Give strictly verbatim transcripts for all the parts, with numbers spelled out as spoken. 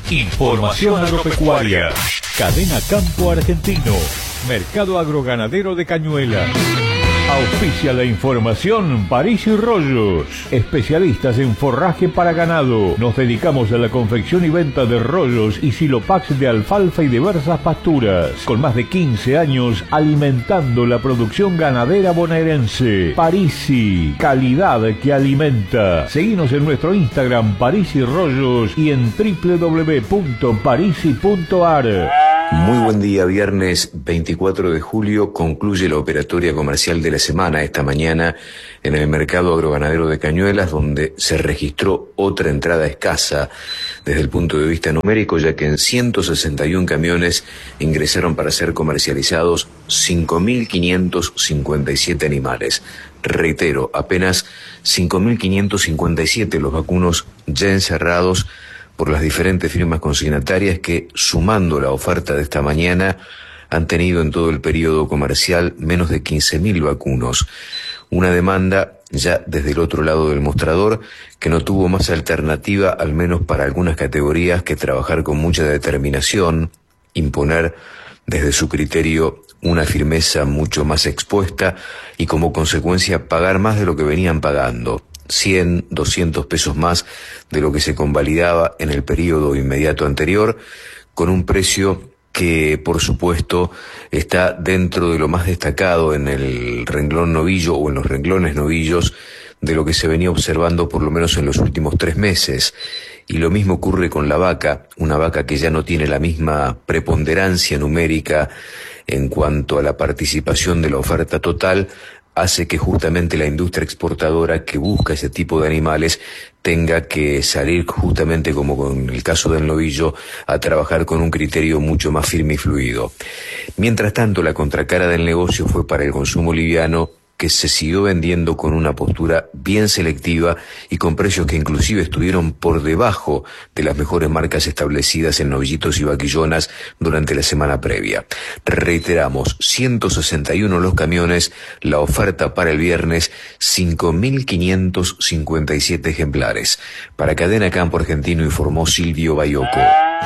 Información agropecuaria. Cadena Campo Argentino. Mercado agroganadero de Cañuelas. Auspicia la información París y Rollos, especialistas en forraje para ganado. Nos dedicamos a la confección y venta de rollos y silopax de alfalfa y diversas pasturas. Con más de quince años alimentando la producción ganadera bonaerense. Parisi, calidad que alimenta. Seguinos en nuestro Instagram París y Rollos y en doble u doble u doble u punto parisi punto a r. Muy buen día, viernes veinticuatro de julio concluye la operatoria comercial de la semana esta mañana en el mercado agroganadero de Cañuelas, donde se registró otra entrada escasa desde el punto de vista numérico, ya que en ciento sesenta y un camiones ingresaron para ser comercializados cinco mil quinientos cincuenta y siete animales. Reitero, apenas cinco mil quinientos cincuenta y siete los vacunos ya encerrados por las diferentes firmas consignatarias que, sumando la oferta de esta mañana, han tenido en todo el periodo comercial menos de quince mil vacunos. Una demanda ya desde el otro lado del mostrador que no tuvo más alternativa, al menos para algunas categorías, que trabajar con mucha determinación, imponer desde su criterio una firmeza mucho más expuesta y como consecuencia pagar más de lo que venían pagando. cien, doscientos pesos más de lo que se convalidaba en el periodo inmediato anterior, con un precio que, por supuesto, está dentro de lo más destacado en el renglón novillo o en los renglones novillos de lo que se venía observando por lo menos en los últimos tres meses. Y lo mismo ocurre con la vaca, una vaca que ya no tiene la misma preponderancia numérica en cuanto a la participación de la oferta total, hace que justamente la industria exportadora que busca ese tipo de animales tenga que salir, justamente como con el caso del novillo, a trabajar con un criterio mucho más firme y fluido. Mientras tanto, la contracara del negocio fue para el consumo liviano, que se siguió vendiendo con una postura bien selectiva y con precios que inclusive estuvieron por debajo de las mejores marcas establecidas en novillitos y vaquillonas durante la semana previa. Reiteramos, ciento sesenta y uno los camiones, la oferta para el viernes, cinco mil quinientos cincuenta y siete ejemplares. Para Cadena Campo Argentino informó Silvio Bayoco.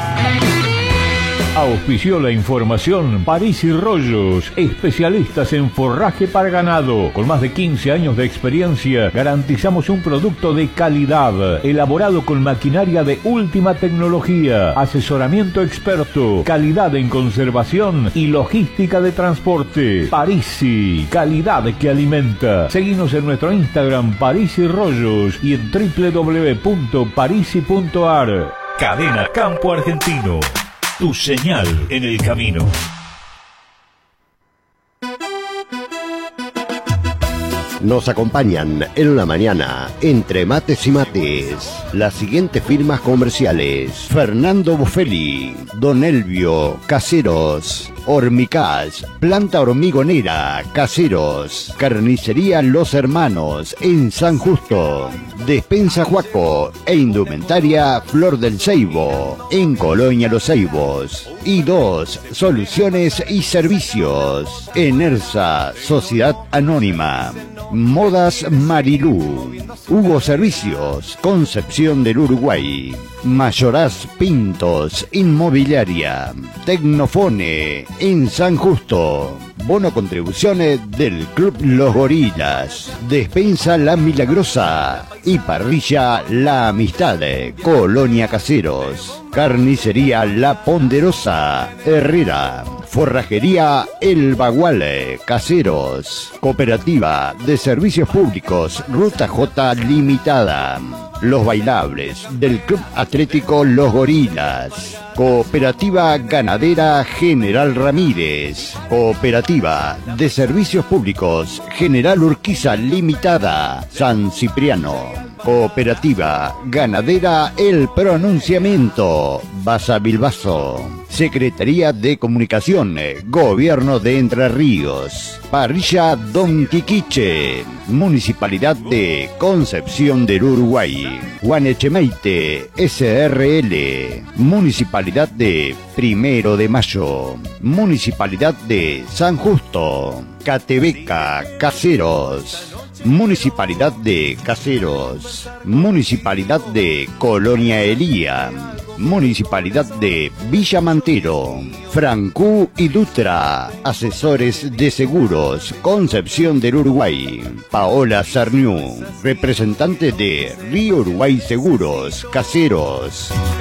Auspició la información París y Rollos, especialistas en forraje para ganado. Con más de quince años de experiencia, garantizamos un producto de calidad, elaborado con maquinaria de última tecnología, asesoramiento experto, calidad en conservación y logística de transporte. Parisi, calidad que alimenta. Seguinos en nuestro Instagram París y Rollos y en doble u doble u doble u punto parisi punto a r. Cadena Campo Argentino. Tu señal en el camino. Nos acompañan en la mañana, entre mates y mates, las siguientes firmas comerciales: Fernando Bofelli, Don Elvio, Caseros, Hormicás, Planta Hormigonera, Caseros, Carnicería Los Hermanos, en San Justo, Despensa Juaco e Indumentaria Flor del Ceibo, en Colonia Los Ceibos, y dos Soluciones y Servicios, Enersa, Sociedad Anónima, Modas Marilú, Hugo Servicios, Concepción del Uruguay, Mayoraz Pintos, Inmobiliaria, Tecnofone, en San Justo, Bono Contribuciones del Club Los Gorilas, Despensa La Milagrosa y Parrilla La Amistad, Colonia Caseros, Carnicería La Ponderosa, Herrera, Forrajería El Bagual, Caseros, Cooperativa de Servicios Públicos Ruta J Limitada, Los Bailables del Club Atlético Los Gorilas, Cooperativa Ganadera General Ramírez, Cooperativa de Servicios Públicos General Urquiza Limitada, San Cipriano, Cooperativa Ganadera El Pronunciamiento, Baza Bilbaso, Secretaría de Comunicación, Gobierno de Entre Ríos, Parrilla Don Quiquiche, Municipalidad de Concepción del Uruguay, Guanechemeite S R L, Municipalidad de Primero de Mayo, Municipalidad de San Justo, Catebeca, Caseros, Municipalidad de Caseros, Municipalidad de Colonia Elía, Municipalidad de Villa Mantero. Francú y Dutra, asesores de seguros, Concepción del Uruguay. Paola Sarniú, representante de Río Uruguay Seguros Caseros.